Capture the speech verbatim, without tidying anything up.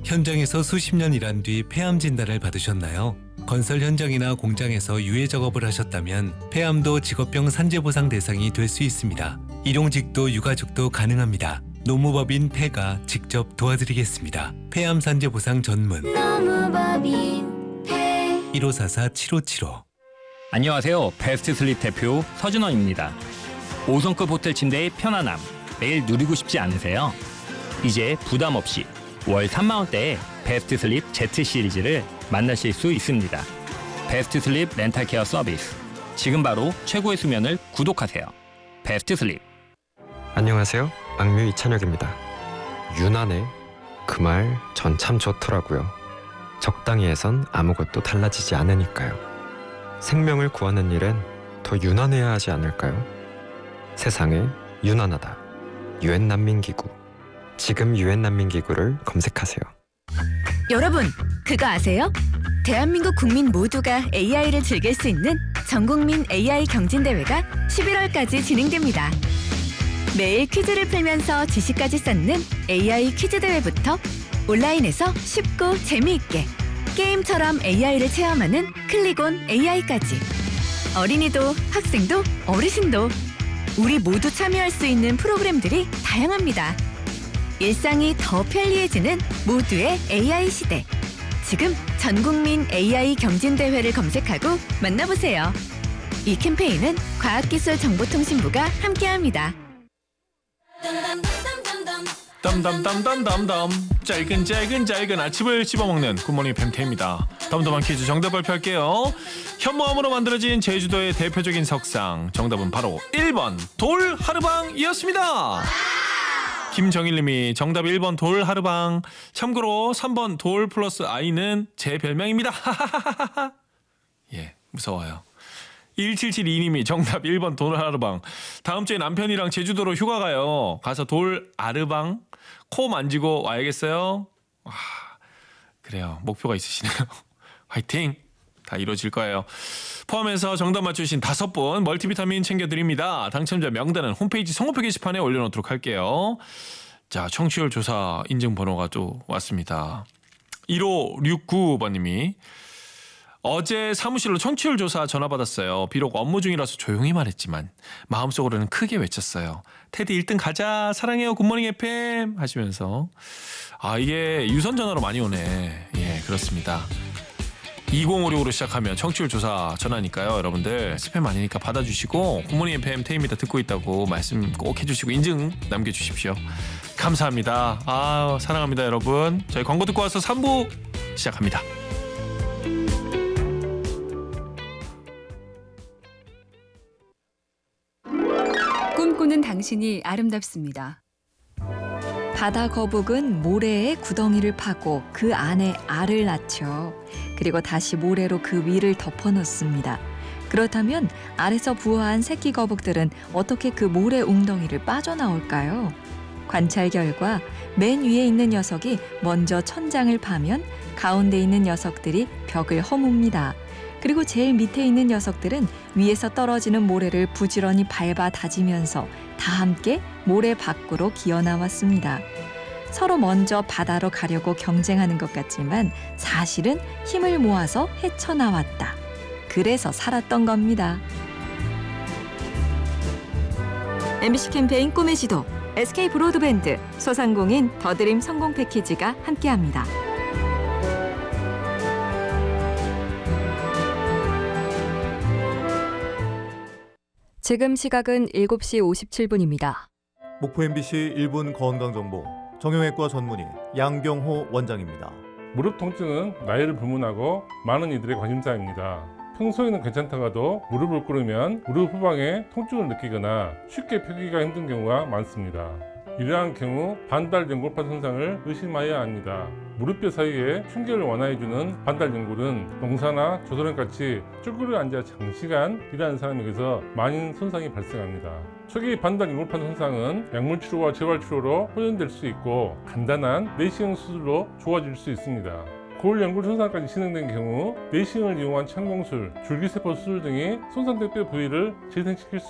현장에서 수십 년 일한 뒤 폐암 진단을 받으셨나요? 건설 현장이나 공장에서 유해 작업을 하셨다면 폐암도 직업병 산재보상 대상이 될 수 있습니다. 일용직도 유가족도 가능합니다. 노무법인 폐가 직접 도와드리겠습니다. 폐암 산재보상 전문 노무법인 폐 일오사사 칠오칠오. 안녕하세요. 베스트 슬립 대표 서준원입니다. 오 성급 호텔 침대의 편안함 매일 누리고 싶지 않으세요? 이제 부담 없이 월 삼만 원대에 베스트 슬립 Z 시리즈를 만나실 수 있습니다. 베스트 슬립 렌탈 케어 서비스. 지금 바로 최고의 수면을 구독하세요. 베스트 슬립. 안녕하세요. 악뮤 이찬혁입니다. 유난해 그 말 전 참 좋더라고요. 적당히 해선 아무것도 달라지지 않으니까요. 생명을 구하는 일엔 더 유난해야 하지 않을까요? 세상에 유난하다. 유엔 난민기구. 지금 유엔 난민기구를 검색하세요. 여러분, 그거 아세요? 대한민국 국민 모두가 에이아이를 즐길 수 있는 전국민 에이아이 경진대회가 십일월까지 진행됩니다. 매일 퀴즈를 풀면서 지식까지 쌓는 에이아이 퀴즈 대회부터 온라인에서 쉽고 재미있게 게임처럼 에이아이를 체험하는 클릭온 에이아이까지 어린이도 학생도 어르신도 우리 모두 참여할 수 있는 프로그램들이 다양합니다. 일상이 더 편리해지는 모두의 에이아이 시대. 지금 전국민 에이아이 경진대회를 검색하고 만나보세요. 이 캠페인은 과학기술정보통신부가 함께합니다. 담담담담담담 짧은 짧은 짧은 아침을 씹어먹는 굿모닝 뱀태입니다. 덤덤한 퀴즈 정답 발표할게요. 현모암으로 만들어진 제주도의 대표적인 석상, 정답은 바로 일 번 돌하르방이었습니다. 김정일님이 정답 일 번 돌하르방. 참고로 삼 번 돌 플러스 아이는 제 별명입니다. 예, 무서워요. 일칠칠이님이 정답 일 번 돌아르방. 다음 주에 남편이랑 제주도로 휴가 가요. 가서 돌아르방 코 만지고 와야겠어요. 와, 그래요. 목표가 있으시네요. 화이팅! 다 이루어질 거예요. 포함해서 정답 맞추신 다섯 분 멀티비타민 챙겨드립니다. 당첨자 명단은 홈페이지 선고표 게시판에 올려놓도록 할게요. 자, 청취율 조사 인증번호가 또 왔습니다. 일오육구 번님이 어제 사무실로 청취율 조사 전화 받았어요. 비록 업무 중이라서 조용히 말했지만 마음속으로는 크게 외쳤어요. 테디 일 등 가자. 사랑해요. 굿모닝 에프엠 하시면서. 아, 이게 유선 전화로 많이 오네. 예, 그렇습니다. 이공오육으로 시작하면 청취율 조사 전화니까요. 여러분들 스팸 아니니까 받아주시고 굿모닝 에프엠 태입니다 듣고 있다고 말씀 꼭 해주시고 인증 남겨주십시오. 감사합니다. 아, 사랑합니다 여러분. 저희 광고 듣고 와서 삼 부 시작합니다. 꿈꾸는 당신이 아름답습니다. 바다 거북은 모래에 구덩이를 파고 그 안에 알을 낳죠. 그리고 다시 모래로 그 위를 덮어놓습니다. 그렇다면 알에서 부화한 새끼 거북들은 어떻게 그 모래 웅덩이를 빠져나올까요? 관찰 결과 맨 위에 있는 녀석이 먼저 천장을 파면 가운데 있는 녀석들이 벽을 허뭅니다. 그리고 제일 밑에 있는 녀석들은 위에서 떨어지는 모래를 부지런히 밟아 다지면서 다 함께 모래 밖으로 기어나왔습니다. 서로 먼저 바다로 가려고 경쟁하는 것 같지만 사실은 힘을 모아서 헤쳐나왔다. 그래서 살았던 겁니다. 엠비씨 캠페인 꿈의 지도, 에스케이 브로드밴드, 소상공인 더드림 성공 패키지가 함께합니다. 지금 시각은 일곱 시 오십칠 분입니다. 목포 엠비씨 일 분 건강정보 정형외과 전문의 양경호 원장입니다. 무릎 통증은 나이를 불문하고 많은 이들의 관심사입니다. 평소에는 괜찮다가도 무릎을 꿇으면 무릎 후방에 통증을 느끼거나 쉽게 펴기가 힘든 경우가 많습니다. 이러한 경우 반달 연골판 손상을 의심해야 합니다. 무릎뼈 사이에 충격을 완화해주는 반달 연골은 농사나 조선원같이 쭈그려 앉아 장시간 일하는 사람에게서 많은 손상이 발생합니다. 초기 반달 연골판 손상은 약물 치료와 재활 치료로 호전될 수 있고 간단한 내시경 수술로 좋아질 수 있습니다. 골 연골 손상까지 진행된 경우 내시경을 이용한 창공술, 줄기세포 수술 등이 손상된 뼈 부위를 재생시킬 수